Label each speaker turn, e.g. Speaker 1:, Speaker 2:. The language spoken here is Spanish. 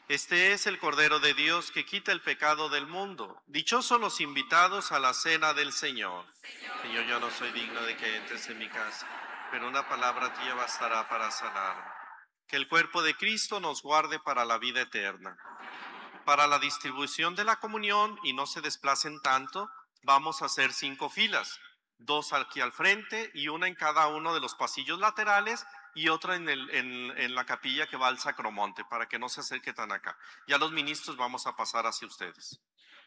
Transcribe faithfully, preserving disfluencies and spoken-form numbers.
Speaker 1: Este es el Cordero de Dios que quita el pecado del mundo. Dichosos los invitados a la cena del Señor. Señor, yo no soy digno de que entres en mi casa, pero una palabra tuya bastará para sanarme. Que el cuerpo de Cristo nos guarde para la vida eterna. Para la distribución de la comunión y no se desplacen tanto, vamos a hacer cinco filas. Dos aquí al frente y una en cada uno de los pasillos laterales y otra en, el, en, en la capilla que va al Sacromonte, para que no se acerque tan acá. Ya los ministros vamos a pasar hacia ustedes.